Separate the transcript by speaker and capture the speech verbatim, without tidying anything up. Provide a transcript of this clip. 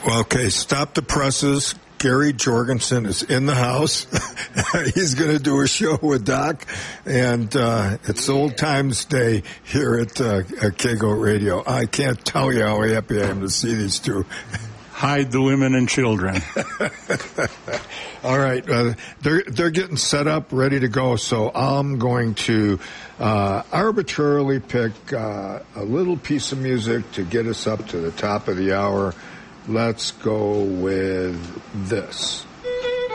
Speaker 1: Okay, stop the presses. Gary Jorgensen is in the house. He's going to do a show with Doc, and uh, it's Old Times Day here at, uh, at K G O Radio. I can't tell you how happy I am to see these two.
Speaker 2: Hide the women and children.
Speaker 1: All right, uh, they're they're getting set up, ready to go. So I'm going to uh, arbitrarily pick uh, a little piece of music to get us up to the top of the hour. Let's go with this.